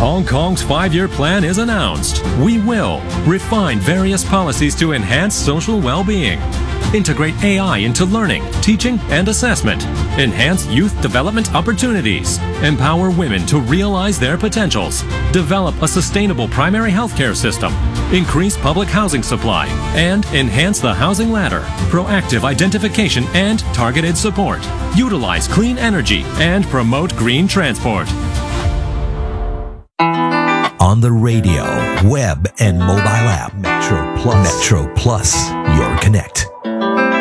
Hong Kong's 5-year plan is announced. We will refine various policies to enhance social well-being, integrate AI into learning, teaching, and assessment, enhance youth development opportunities, empower women to realize their potentials, develop a sustainable primary healthcare system, increase public housing supply, and enhance the housing ladder, proactive identification and targeted support, utilize clean energy, and promote green transport. On the radio, web, and mobile app, Metro Plus, your connect.